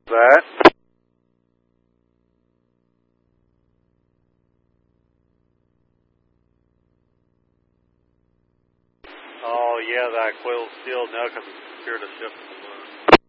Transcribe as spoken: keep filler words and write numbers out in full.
That. Oh, yeah, that coiled steel now because it's here to shift.